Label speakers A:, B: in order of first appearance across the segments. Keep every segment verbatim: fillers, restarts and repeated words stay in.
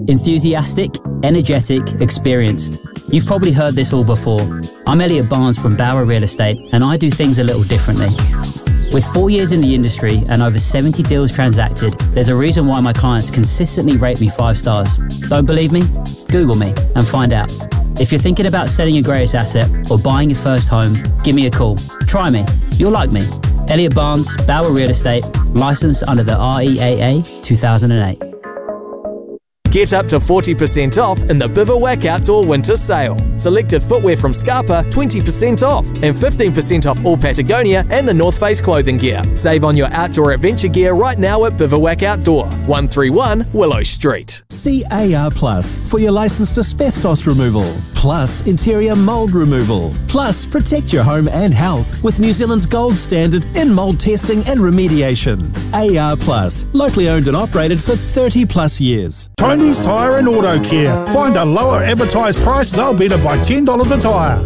A: Enthusiastic, energetic, experienced. You've probably heard this all before. I'm Elliot Barnes from Bauer Real Estate, and I do things a little differently. With four years in the industry and over seventy deals transacted, there's a reason why my clients consistently rate me five stars. Don't believe me? Google me and find out. If you're thinking about selling your greatest asset or buying your first home, give me a call. Try me. You'll like me. Elliot Barnes, Bauer Real Estate, licensed under the R E A A two thousand eight.
B: Get up to forty percent off in the Bivouac Outdoor Winter Sale. Selected footwear from Scarpa, twenty percent off, and fifteen percent off all Patagonia and the North Face clothing gear. Save on your outdoor adventure gear right now at Bivouac Outdoor, one thirty-one Willow Street.
C: See A R Plus for your licensed asbestos removal, plus interior mould removal, plus protect your home and health with New Zealand's gold standard in mould testing and remediation. A R Plus, locally owned and operated for thirty plus years.
D: Tony's Tyre and Auto Care. Find a lower advertised price, they'll better by ten dollars a tyre.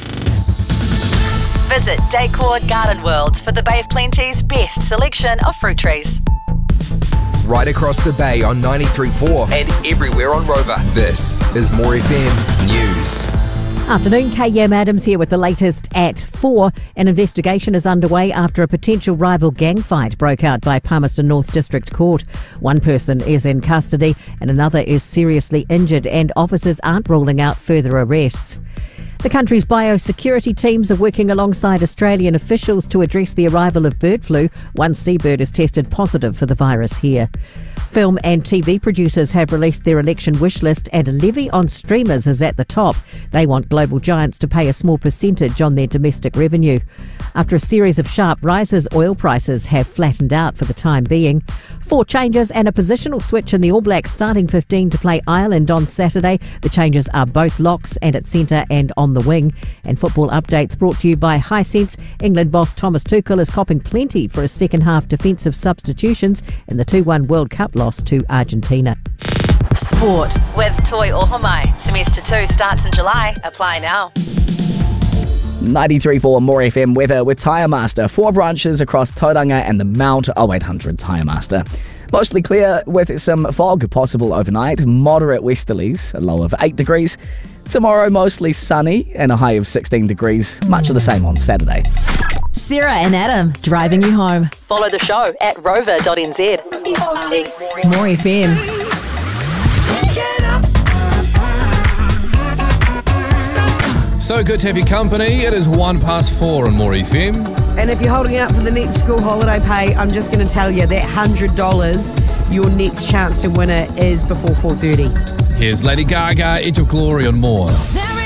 E: Visit Decor Garden Worlds for the Bay of Plenty's best selection of fruit trees.
F: Right across the bay on ninety-three point four and everywhere on Rover. This is More F M News.
G: Afternoon, K M Adams here with the latest at four. An investigation is underway after a potential rival gang fight broke out by Palmerston North District Court. One person is in custody and another is seriously injured, and officers aren't ruling out further arrests. The country's biosecurity teams are working alongside Australian officials to address the arrival of bird flu. One seabird is tested positive for the virus here. Film and T V producers have released their election wish list, and a levy on streamers is at the top. They want global giants to pay a small percentage on their domestic revenue. After a series of sharp rises, oil prices have flattened out for the time being. Four changes and a positional switch in the All Blacks starting fifteen to play Ireland on Saturday. The changes are both locks and at centre and on the wing. And football updates brought to you by Hisense. England boss Thomas Tuchel is copping plenty for his second half defensive substitutions in the two one World Cup loss to Argentina.
E: Sport with Toi Ohomai. Semester two starts in July. Apply now.
H: ninety-three point four More F M weather with Tyre Master. Four branches across Tauranga and the Mount oh eight hundred Tyre Master. Mostly clear with some fog possible overnight. Moderate westerlies, a low of eight degrees. Tomorrow mostly sunny and a high of sixteen degrees. Much of the same on Saturday.
I: Sarah and Adam driving you home.
E: Follow the show at rover dot n z.
I: More F M.
J: So good to have your company. It is one past four on More F M.
K: And if you're holding out for the next school holiday pay, I'm just going to tell you that one hundred dollars, your next chance to win it is before four thirty.
J: Here's Lady Gaga, Edge of Glory and more.